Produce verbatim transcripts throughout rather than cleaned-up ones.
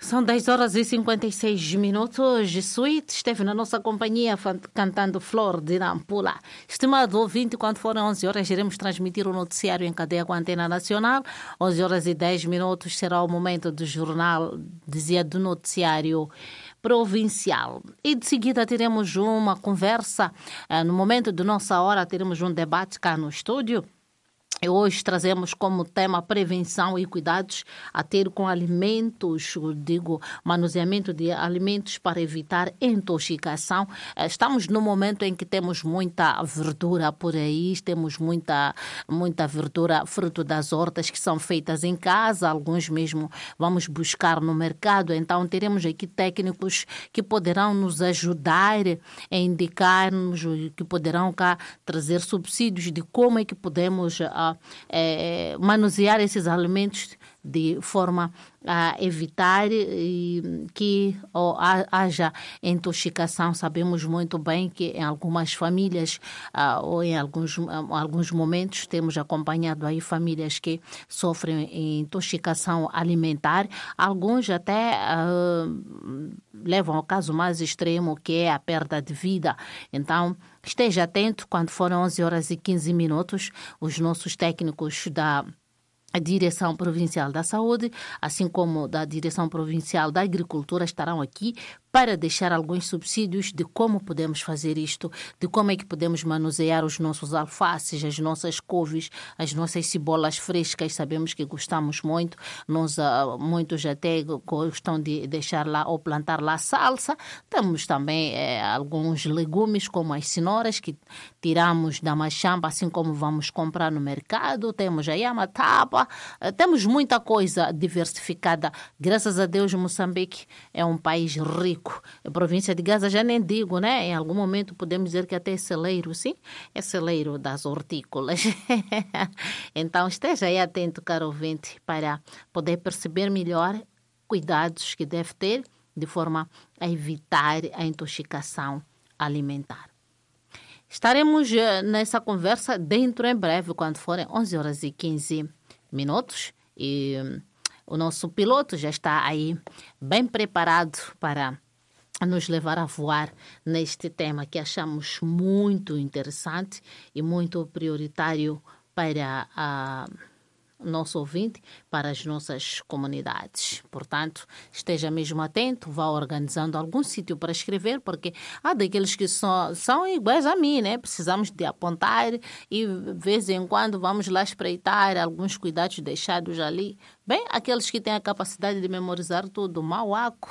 São dez horas e cinquenta e seis minutos. Jesuíte esteve na nossa companhia cantando Flor de Nampula. Estimado ouvinte, quando forem onze horas, iremos transmitir o noticiário em cadeia com a Antena Nacional. onze horas e dez minutos será o momento do jornal, dizia, do noticiário provincial. E de seguida teremos uma conversa. No momento da nossa hora, teremos um debate cá no estúdio. E hoje trazemos como tema prevenção e cuidados a ter com alimentos, digo, manuseamento de alimentos para evitar intoxicação. Estamos no momento em que temos muita verdura por aí, temos muita, muita verdura fruto das hortas que são feitas em casa, alguns mesmo vamos buscar no mercado. Então teremos aqui técnicos que poderão nos ajudar a indicar-nos, que poderão cá trazer subsídios de como é que podemos uh, É, manusear esses alimentos de forma a evitar e, que ou, haja intoxicação. Sabemos muito bem que em algumas famílias uh, ou em alguns, uh, alguns momentos temos acompanhado aí famílias que sofrem intoxicação alimentar. Alguns até uh, levam ao caso mais extremo, que é a perda de vida. Então, esteja atento quando forem onze horas e quinze minutos, os nossos técnicos da a Direção Provincial da Saúde, assim como da Direção Provincial da Agricultura, estarão aqui para deixar alguns subsídios de como podemos fazer isto, de como é que podemos manusear os nossos alfaces, as nossas couves, as nossas cebolas frescas. Sabemos que gostamos muito, nós, uh, muitos até gostam de deixar lá ou plantar lá salsa. Temos também eh, alguns legumes, como as cenouras, que tiramos da machamba, assim como vamos comprar no mercado. Temos a yamataba, uh, temos muita coisa diversificada. Graças a Deus, Moçambique é um país rico. A província de Gaza já nem digo, né? Em algum momento podemos dizer que até é celeiro, sim? É celeiro das hortícolas. Então esteja aí atento, caro ouvinte, para poder perceber melhor cuidados que deve ter de forma a evitar a intoxicação alimentar. Estaremos nessa conversa dentro em breve, quando forem onze horas e quinze minutos. E o nosso piloto já está aí bem preparado para nos levar a voar neste tema que achamos muito interessante e muito prioritário para a nosso ouvinte, para as nossas comunidades. Portanto, esteja mesmo atento, vá organizando algum sítio para escrever, porque há daqueles que são, são iguais a mim, né? Precisamos de apontar e de vez em quando vamos lá espreitar alguns cuidados deixados ali. Bem, aqueles que têm a capacidade de memorizar tudo, mauaco.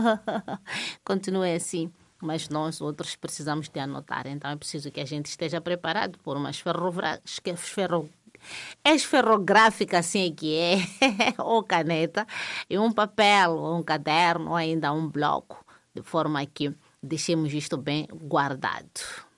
Continue assim. Mas nós outros precisamos de anotar. Então é preciso que a gente esteja preparado por umas ferrovias que ferro esferográfica, assim é que é, ou caneta, e um papel, ou um caderno, ou ainda um bloco, de forma que deixemos isto bem guardado.